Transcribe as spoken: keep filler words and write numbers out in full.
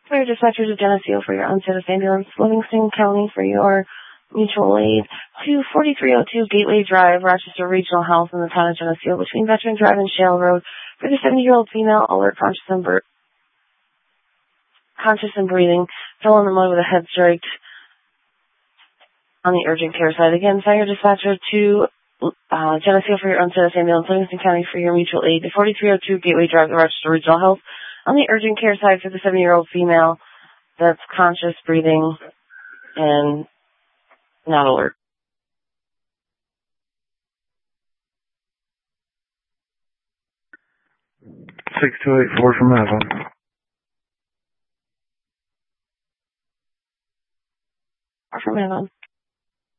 Fire dispatcher to Geneseo for your unstatus ambulance, Livingston County for your mutual aid, to forty-three oh two Gateway Drive, Rochester Regional Health in the town of Geneseo, between Veteran Drive and Shale Road, for the seventy-year-old female, alert, conscious and, bre- conscious and breathing, fell in the mud with a head strike on the urgent care side. Again, fire dispatcher to uh, Geneseo for your unstatus ambulance, Livingston County for your mutual aid, to forty-three oh two Gateway Drive, Rochester Regional Health, on the urgent care side for the seventy-year-old female that's conscious, breathing, and not alert. six two eight four from Evan. Or from Evan.